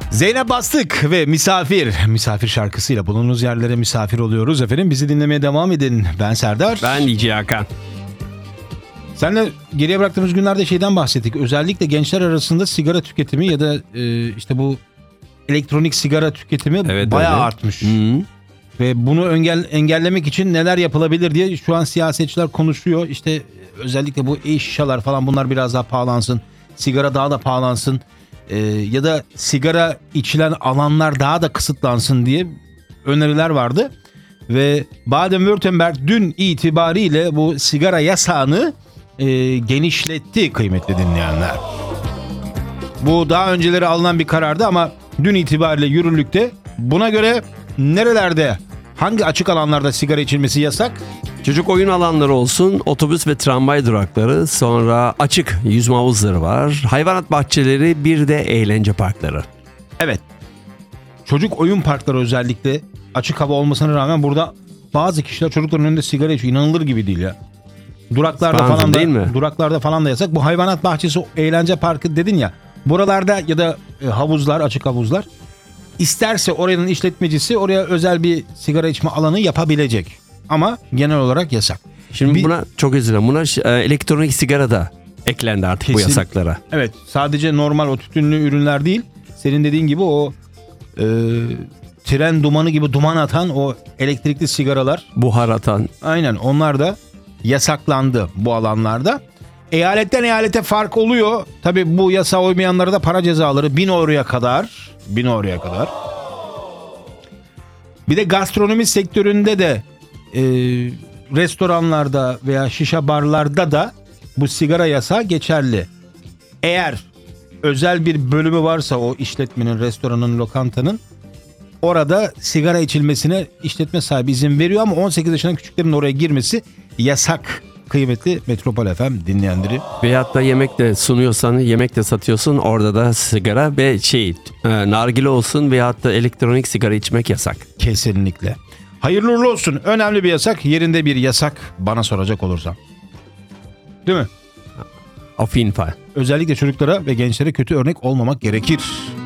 Zeynep Bastık ve Misafir şarkısıyla bulunduğunuz yerlere misafir oluyoruz efendim. Bizi dinlemeye devam edin. Ben Serdar. Ben DJ Hakan. Seninle geriye bıraktığımız günlerde şeyden bahsettik. Özellikle gençler arasında sigara tüketimi ya da işte bu elektronik sigara tüketimi bayağı artmış. Hı-hı. Ve bunu engellemek için neler yapılabilir diye şu an siyasetçiler konuşuyor. İşte özellikle bu şişalar falan, bunlar biraz daha pahalansın. Sigara daha da pahalansın. Ya da sigara içilen alanlar daha da kısıtlansın diye öneriler vardı. Ve Baden-Württemberg dün itibariyle bu sigara yasağını genişletti kıymetli dinleyenler. Bu daha önceleri alınan bir karardı ama dün itibariyle yürürlükte. Buna göre nerelerde, hangi açık alanlarda sigara içilmesi yasak? Çocuk oyun alanları olsun, otobüs ve tramvay durakları, sonra açık yüzme havuzları var, hayvanat bahçeleri, bir de eğlence parkları. Evet. Çocuk oyun parkları özellikle açık hava olmasına rağmen burada bazı kişiler çocukların önünde sigara içiyor. İnanılır gibi değil ya. Duraklarda falan da, değil mi? Duraklarda falan da yasak. Bu hayvanat bahçesi, eğlence parkı dedin ya. Buralarda ya da havuzlar, açık havuzlar. İsterse oranın işletmecisi oraya özel bir sigara içme alanı yapabilecek. Ama genel olarak yasak. Şimdi buna çok üzüldüm. Buna elektronik sigara da eklendi artık bu yasaklara. Evet, sadece normal o tütünlü ürünler değil. Senin dediğin gibi o tren dumanı gibi duman atan o elektrikli sigaralar. Buhar atan. Aynen, onlar da yasaklandı bu alanlarda. Eyaletten eyalete fark oluyor. Tabii bu yasağa uymayanlara da para cezaları 1000 euroya kadar. 1000 euroya kadar. Bir de gastronomi sektöründe de restoranlarda veya şişe barlarda da bu sigara yasağı geçerli. Eğer özel bir bölümü varsa o işletmenin, restoranın, lokantanın, orada sigara içilmesine işletme sahibi izin veriyor ama 18 yaşından küçüklerin oraya girmesi yasak. Kıymetli Metropol FM dinleyenleri. Veyahut da yemek de sunuyorsan, yemek de satıyorsun, orada da sigara ve nargile olsun veyahut da elektronik sigara içmek yasak. Kesinlikle. Hayırlı uğurlu olsun. Önemli bir yasak, yerinde bir yasak bana soracak olursan. Değil mi? Auf jeden Fall. Özellikle çocuklara ve gençlere kötü örnek olmamak gerekir.